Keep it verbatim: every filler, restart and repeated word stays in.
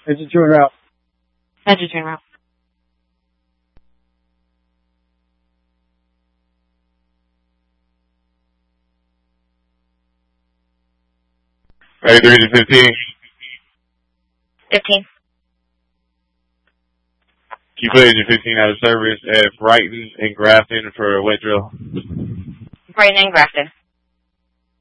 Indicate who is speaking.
Speaker 1: Engine two en route.
Speaker 2: Engine two en route.
Speaker 3: Ready three to fifteen.
Speaker 2: fifteen.
Speaker 3: Keep engine fifteen out of service at Brighton and Grafton for a wet drill.
Speaker 2: Brighton and Grafton.